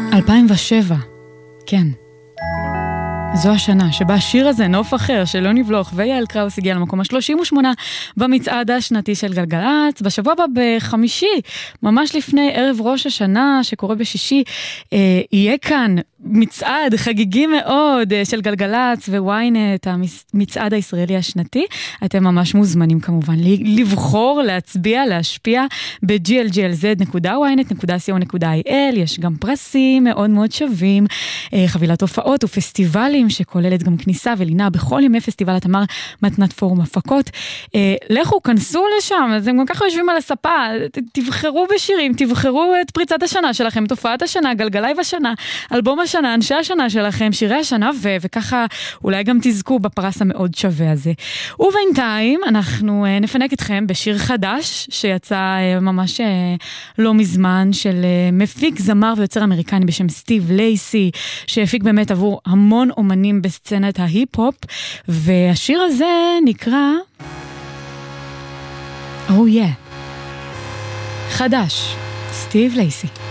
2007, כן. זו השנה שבה השיר הזה, נוף אחר, של יוני בלוך ויעל קראוס הגיע למקום ה-38 במצעד השנתי של גלגלץ. בשבוע הבא בחמישי, ממש לפני ערב ראש השנה שקורה בשישי, יהיה כאן מצעד חגיגי מאוד של גלגלץ וויינט, המצעד הישראלי השנתי. אתם ממש מוזמנים כמובן לבחור, להצביע, להשפיע ב-glglz.ynet.co.il. יש גם פרסים מאוד מאוד שווים, חבילת הופעות ופסטיבלים שכוללת גם כניסה ולינה בכל ימי פסטיבל התמר, מתנת פורום הפקות. לכו, כנסו לשם, אז הם גם ככה יושבים על הספה, תבחרו בשירים, תבחרו את פריצת השנה שלכם, תופעת השנה, גלגלי בשנה, אלבום השנה, אנשי השנה שלכם, שירי השנה, וככה אולי גם תזכו בפרס המאוד שווה הזה. ובינתיים אנחנו נפנק אתכם בשיר חדש שיצא ממש לא מזמן, של מפיק, זמר ויוצר אמריקני בשם סטיב לייסי, שהפיק באמת עבור המון אומנים בסצנת ההיפ-הופ, והשיר הזה נקרא Oh yeah, חדש, סטיב לייסי.